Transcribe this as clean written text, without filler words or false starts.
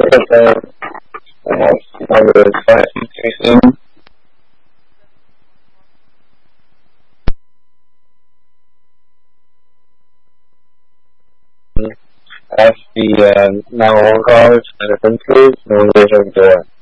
As the now on cars and the countries, no way to door.